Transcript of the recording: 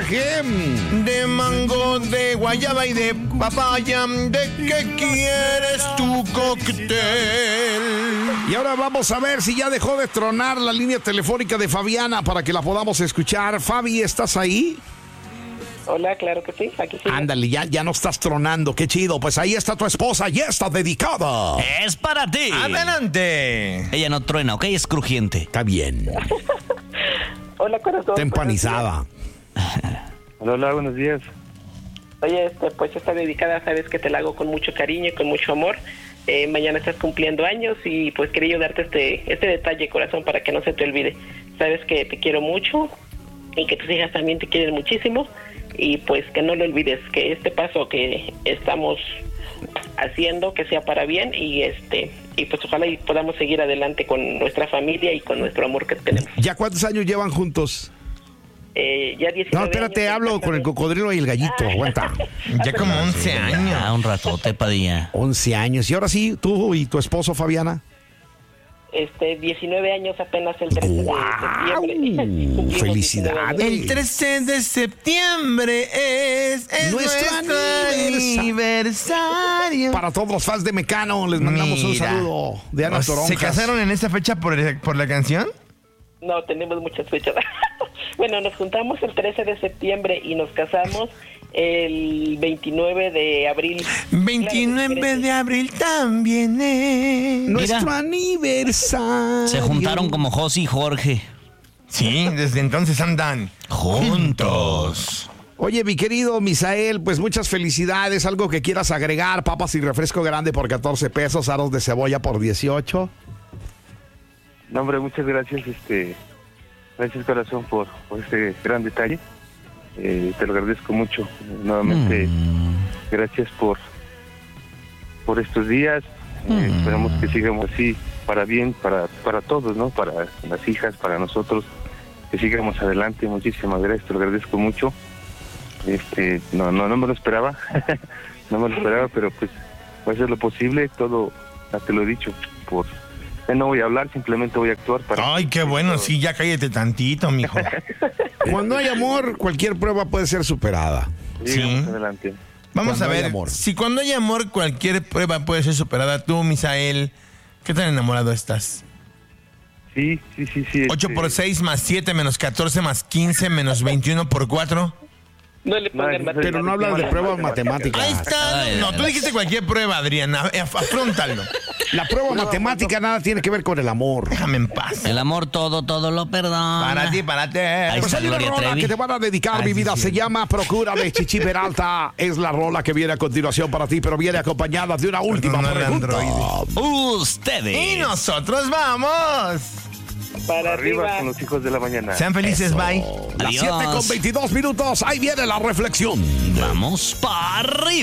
puntaje. De mango, de guayaba y de papaya. ¿De qué quieres tu cóctel? Y ahora vamos a ver si ya dejó de tronar la línea telefónica de Fabiana para que la podamos escuchar. Fabi, ¿estás ahí? Hola, claro que sí, aquí sí. Ándale, ya no estás tronando, qué chido. Pues ahí está tu esposa, ya está dedicada. Es para ti. ¡Adelante! Ella no truena, ¿ok? Es crujiente. Está bien. Hola, corazón. Está empanizada. Hola, buenos días. Oye, pues está dedicada, sabes que te la hago con mucho cariño y con mucho amor. Mañana estás cumpliendo años y pues quería yo darte este detalle, corazón, para que no se te olvide. Sabes que te quiero mucho y que tus hijas también te quieren muchísimo. Y pues que no lo olvides, que este paso que estamos haciendo, que sea para bien y pues ojalá y podamos seguir adelante con nuestra familia y con nuestro amor que tenemos. ¿Ya cuántos años llevan juntos? Ya 19 No, espérate, años, hablo con el cocodrilo y el gallito, aguanta. Ya como 11 años. Ah, un ratote, Padilla. 11 años. Y ahora sí, tú y tu esposo, Fabiana. 19 años apenas el 13 de septiembre. Cumplimos ¡Felicidades! 19 años. El 13 de septiembre es Nuestro aniversario. Para todos los fans de Mecano, les mandamos un Mira. saludo de Ana Toronjas. ¿Se casaron en esa fecha por la canción? No, tenemos muchas fechas. Bueno, nos juntamos el 13 de septiembre y nos casamos el 29 de abril. 29 de abril también es. Nuestro Mira. aniversario. Se juntaron como José y Jorge. Sí, desde entonces andan juntos. Oye, mi querido Misael, pues muchas felicidades. Algo que quieras agregar: papas y refresco grande por 14 pesos, aros de cebolla por 18. No, hombre, muchas gracias, gracias corazón por este gran detalle. Te lo agradezco mucho. Nuevamente, gracias por estos días. Esperamos que sigamos así, para bien, para todos, ¿no? Para las hijas, para nosotros, que sigamos adelante. Muchísimas gracias, te lo agradezco mucho. No me lo esperaba, no me lo esperaba, pero pues voy a hacer lo posible, todo, ya te lo he dicho, no voy a hablar, simplemente voy a actuar para... Ay, qué bueno, sí, ya cállate tantito, mijo. Cuando hay amor, cualquier prueba puede ser superada. Sigamos Sí. adelante. Vamos Cuando a hay ver, amor. si cuando hay amor cualquier prueba puede ser superada. Tú, Misael, ¿qué tan enamorado estás? Sí. 8 por 6 más 7 menos 14 más 15 menos 21 por 4. No le pongan No, Pero no hablas de pruebas matemáticas. Ahí está. No, tú dijiste cualquier prueba, Adrián. Afróntalo. La prueba matemática nada tiene que ver con el amor. Déjame en paz. El amor todo lo perdona. Párate. Ahí Pues está hay una Gloria rola Trevi. que te van a dedicar, Ay, mi sí, vida. sí. Se llama Procura de Chichi Peralta. Es la rola que viene a continuación para ti, pero viene acompañada de una última Perdónale, pregunta. androide. Ustedes. Y nosotros vamos. para Arriba arriba. con los hijos de la mañana. Sean felices, bye. Las Adiós. 7:22. Ahí viene la reflexión. Vamos para arriba.